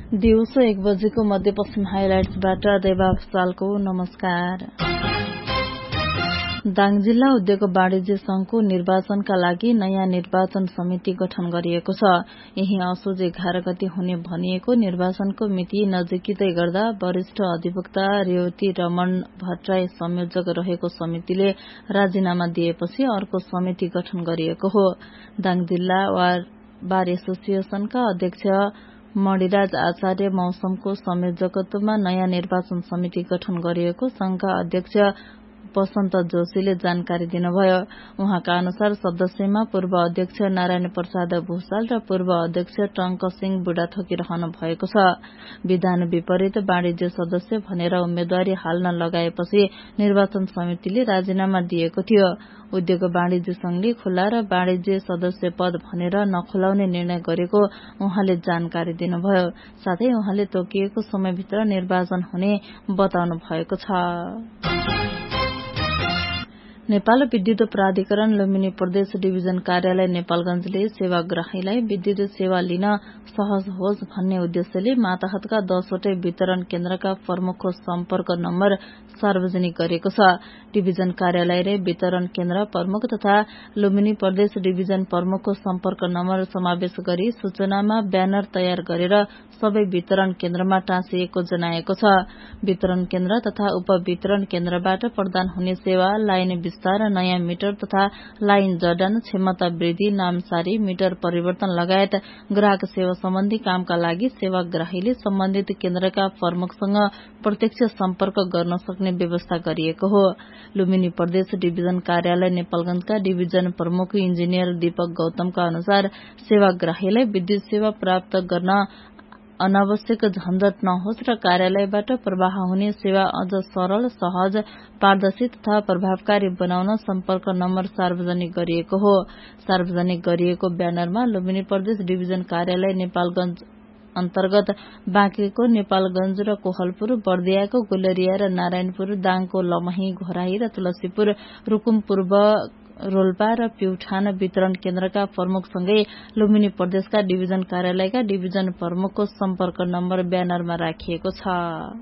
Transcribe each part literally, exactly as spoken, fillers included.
दिउँसो एक बजेको मध्यपश्चिम हाइलाइट्सबाट देवा भुसालको नमस्कार। दाङ जिल्ला उद्योग वाणिज्य संघको निर्वाचनका लागि नयाँ निर्वाचन समिति गठन गरिएको छ। यही असोज एघार गते हुने भनिएको निर्वाचनको मिति नजिकै गर्दा वरिष्ठ अधिवक्ता रेवती रमण भट्टराई संयोजक रहेको समितिले राजीनामा दिएपछि अर्को समिति गठन गरिएको हो। दाङ जिल्ला बार एसोसिएशनका अध्यक्ष मणिराज आचार्य मौसमको संयोजकत्वमा नयाँ निर्वाचन समिति गठन गरिएको संघका अध्यक्ष वसन्त जोशीले जानकारी दिनुभयो। उहाँका अनुसार सदस्यमा पूर्व अध्यक्ष नारायण प्रसाद भूषाल र पूर्व अध्यक्ष टंक सिंह बुढाथोकी रहनु भएको छ। विधान विपरीत वाणिज्य सदस्य भनेर उम्मेद्वारी हाल्न लगाएपछि निर्वाचन समितिले राजीनामा दिएको थियो। उद्योग वाणिज्य संघले खुला र वाणिज्य सदस्य पद भनेर नखुलाउने निर्णय गरेको उहाँले जानकारी दिनुभयो। साथै उहाँले तोकिएको समयभित्र निर्वाचन हुने बताउनु भएको छ। नेपाल विद्युत प्राधिकरण लुम्बिनी प्रदेश डिभिजन कार्यालय नेपालगंजले सेवाग्राहीलाई विद्युत सेवा लिन सहज होस् भन्ने उद्देश्यले माताहतका दसवटै वितरण केन्द्रका प्रमुखको सम्पर्क नम्बर सार्वजनिक गरेको छ। डिभिजन कार्यालय र वितरण केन्द्र प्रमुख तथा लुम्बिनी प्रदेश डिभिजन प्रमुखको सम्पर्क नम्बर समावेश गरी सूचनामा ब्यानर तयार गरेर सबै वितरण केन्द्रमा टाँसिएको जनाएको छ। वितरण केन्द्र तथा उपवितरण केन्द्रबाट प्रदान हुने सेवा, लाइन विस्तार, नयाँ मिटर तथा लाइन जडान, क्षमता वृद्धि, नामसारी, मिटर परिवर्तन लगायत ग्राहक सेवा सम्बन्धी कामका लागि सेवाग्राहीले सम्बन्धित केन्द्रका प्रमुखसँग प्रत्यक्ष सम्पर्क गर्न सक्ने व्यवस्था गरिएको हो। लुम्बिनी प्रदेश डिभिजन कार्यालय नेपालगंजका डिभिजन प्रमुख इन्जिनियर दीपक गौतमका अनुसार सेवाग्राहीलाई विद्युत सेवा प्राप्त गर्न अनावश्यक झन्झट नहोस् र कार्यालयबाट प्रवाह हुने सेवा अझ सरल, सहज, पारदर्शी तथा प्रभावकारी बनाउन सम्पर्क नम्बर सार्वजनिक गरिएको हो। सार्वजनिक गरिएको ब्यानरमा लुम्बिनी प्रदेश डिभिजन कार्यालय नेपालगंज अन्तर्गत बाँकेको नेपालगंज र कोहलपुर, बर्दियाको गुलरिया र नारायणपुर, दाङको लमही, घोराही र तुलसीपुर, रुकुम पूर्व, रोल्पा र प्युठान वितरण केन्द्रका प्रमुखसँगै लुम्बिनी प्रदेशका डिभिजन कार्यालयका डिभिजन प्रमुखको सम्पर्क नम्बर ब्यानरमा राखिएको छ।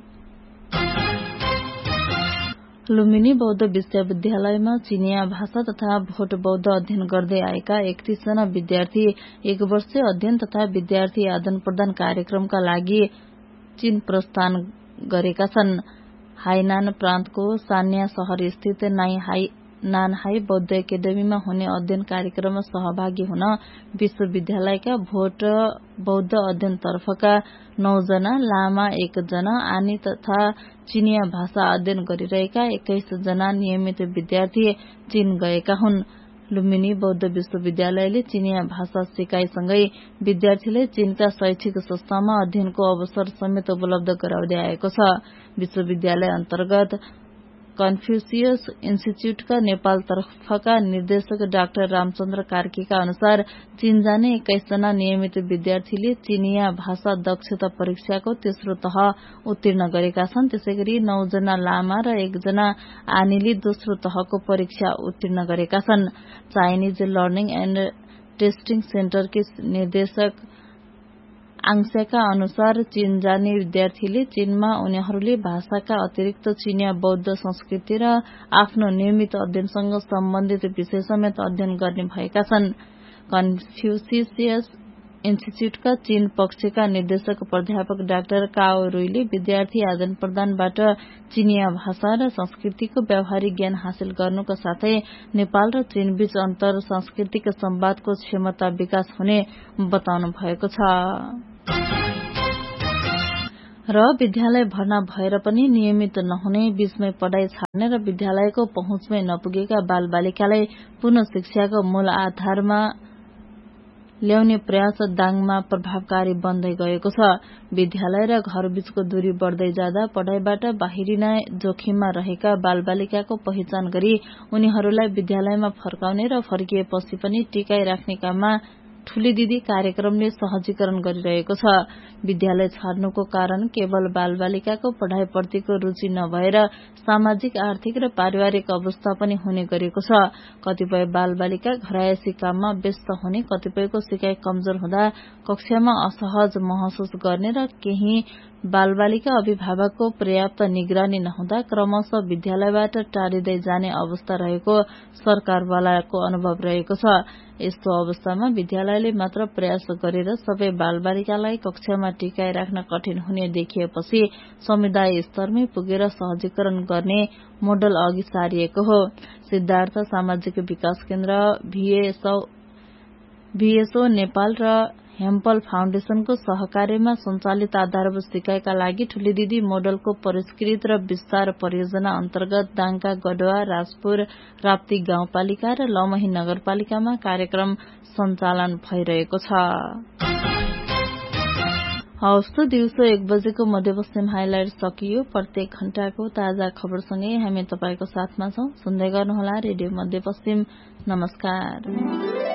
लुम्बिनी बौद्ध विश्वविद्यालयमा चिनिया भाषा तथा भोट बौद्ध अध्ययन गर्दै आएका एकतीस जना विद्यार्थी एक वर्षीय अध्ययन तथा विद्यार्थी आदान प्रदान कार्यक्रमका लागि चीन प्रस्थान गरेका छन्। हाइनान प्रान्तको सान्या शहर स्थित नाई हाई नानहाई बौद्ध एकाडेमीमा हुने अध्ययन कार्यक्रममा सहभागी हुन विश्वविद्यालयका भोट बौद्ध अध्ययन तर्फका नौ जना, लामा एक जना, आनी तथा चिनिया भाषा अध्ययन गरिरहेका एक्काइस जना नियमित विद्यार्थी चीन गएका हुन्। लुम्बिनी बौद्ध विश्वविद्यालयले चिनिया भाषा सिकाइसँगै विद्यार्थीले चीनका शैक्षिक संस्थामा अध्ययनको अवसर समेत उपलब्ध गराउँदै आएको छ। विश्वविद्यालय अन्तर्गत कन्फ्युसियस इन्स्टिच्यूटका नेपाल तर्फका निर्देशक डाक्टर रामचन्द्र कार्कीका अनुसार चीन जाने एक्काइस जना नियमित विद्यार्थीले चिनिया भाषा दक्षता परीक्षाको तेस्रो तह उत्तीर्ण गरेका छन्। त्यसैगरी नौ जना लामा र एकजना आनीले दोस्रो तहको परीक्षा उत्तीर्ण गरेका छन्। चाइनिज लर्निङ एण्ड टेस्टिङ सेन्टरकी निर्देशक आङस्याका अनुसार चीन जाने विद्यार्थीले चीनमा उनीहरूले भाषाका अतिरिक्त चीनिया बौद्ध संस्कृति र आफ्नो नियमित अध्ययनसँग सम्बन्धित विषय समेत अध्ययन गर्ने भएका छन्। कन्फ्युसियस इन्स्टिच्यूटका चीन पक्षका निर्देशक प्राध्यापक डाक्टर काओ रुईले विद्यार्थी आदान प्रदानबाट चीनिया भाषा र संस्कृतिको व्यावहारिक ज्ञान हासिल गर्नुका साथै नेपाल र चीनबीच अन्तर सांस्कृतिक संवादको क्षमता विकास हुने बताउनु भएको छ। र विद्यालय भर्ना भएर पनि नियमित नहुने, बीचमै पढ़ाई छाड्ने र विद्यालयको पहुँचमै नपुगेका बाल बालिकालाई पुनः शिक्षाको मूल आधारमा ल्याउने प्रयास दाङमा प्रभावकारी बन्दै गएको छ। विद्यालय र घरबीचको दूरी बढ़दै जाँदा पढ़ाईबाट बाहिरिन जोखिममा रहेका बाल बालिकाको पहिचान गरी उनीहरूलाई विद्यालयमा फर्काउने र फर्किएपछि पनि टिकाई राख्ने काममा ठूली दिदी कार्यक्रमले सहजीकरण गरिरहेको छ। विद्यालय छाड्नुको कारण केवल बालबालिकाको पढ़ाइप्रतिको रुचि नभएर सामाजिक आर्थिक र पारिवारिक अवस्था पनि हुने गरेको छ। कतिपय बालबालिका घरायसी काममा व्यस्त हुने, कतिपयको सिकाइ कमजोर हुँदा कक्षामा असहज महसुस गर्ने र केही बालबालिका अभिभावकको पर्याप्त निगरानी नहुँदा क्रमशः विद्यालयबाट टाढिँदै जाने अवस्था रहेको सरकारवालाको अनुभव रहेको छ। यस्तो अवस्थामा विद्यालयले मात्र प्रयास गरेर सबै बालबालिकालाई कक्षामा टिकाइ राख्न कठिन हुने देखिएपछि समुदाय स्तरमै पुगेर सहजीकरण गर्ने मोडल अघि सारिएको हो। सिद्धार्थ सामाजिक विकास केन्द्र, भीएसओ नेपाल र हेम्पल फाउन्डेशनको सहकार्यमा सञ्चालित आधारभूत सिकाइका लागि ठूली दिदी मोडलको परिष्कृत र विस्तार परियोजना अन्तर्गत दाङका गडवा, राजपुर, राप्ती गाउँपालिका र लमही नगरपालिकामा कार्यक्रम सञ्चालन भइरहेको छ। हवस् त दिउँसो एक बजेको मध्यपश्चिम हाइलाइट सकियो। प्रत्येक घण्टाको ताजा खबरसँगै हामी तपाईको साथमा छौं। सुन्दै गर्नुहोला रेडियो मध्यपश्चिम। नमस्कार।